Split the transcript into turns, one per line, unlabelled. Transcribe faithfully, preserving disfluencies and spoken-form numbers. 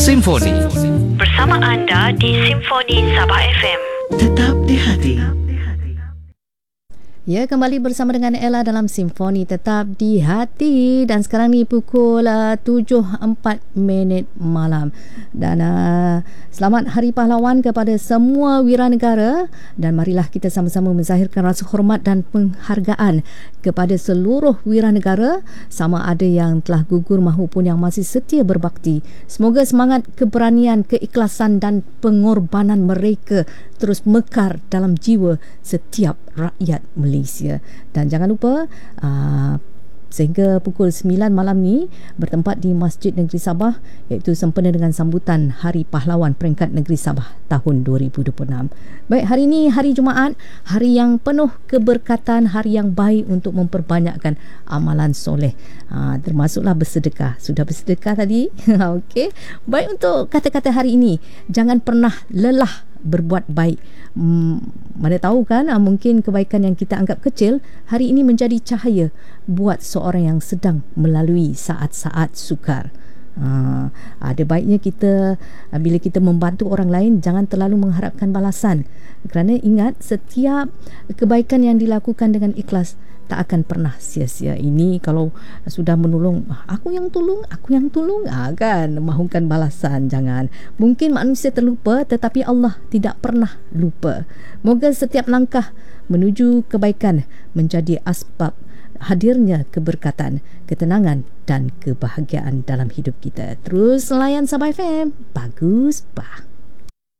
Simfoni.
Bersama anda di Simfoni Sabah F M.
Tetap di hati.
Ya, kembali bersama dengan Ella dalam Simfoni Tetap di Hati. Dan sekarang ni pukul uh, tujuh empat minit malam. Dan uh, selamat Hari Pahlawan kepada semua wiranegara. Dan marilah kita sama-sama menzahirkan rasa hormat dan penghargaan kepada seluruh wiranegara, sama ada yang telah gugur maupun yang masih setia berbakti. Semoga semangat, keberanian, keikhlasan dan pengorbanan mereka terus mekar dalam jiwa setiap rakyat Malaysia. Dan jangan lupa uh, sehingga pukul sembilan malam ni bertempat di Masjid Negeri Sabah, iaitu sempena dengan sambutan Hari Pahlawan Peringkat Negeri Sabah tahun dua ribu dua puluh enam. Baik, hari ini hari Jumaat, hari yang penuh keberkatan, hari yang baik untuk memperbanyakkan amalan soleh, ha, termasuklah bersedekah. Sudah bersedekah tadi? Okey. Baik, untuk kata-kata hari ini, jangan pernah lelah berbuat baik. Hmm, mana tahu kan, mungkin kebaikan yang kita anggap kecil hari ini menjadi cahaya buat seorang yang sedang melalui saat-saat sukar. Ha, ada baiknya kita, bila kita membantu orang lain, jangan terlalu mengharapkan balasan, kerana ingat, setiap kebaikan yang dilakukan dengan ikhlas tak akan pernah sia-sia. Ini kalau sudah menolong, aku yang tolong, aku yang tolong, ah, kan, mahukan balasan. Jangan. Mungkin manusia terlupa, tetapi Allah tidak pernah lupa. Moga setiap langkah menuju kebaikan menjadi asbab hadirnya keberkatan, ketenangan dan kebahagiaan dalam hidup kita. Terus layan Sabah F M. Bagus, bah.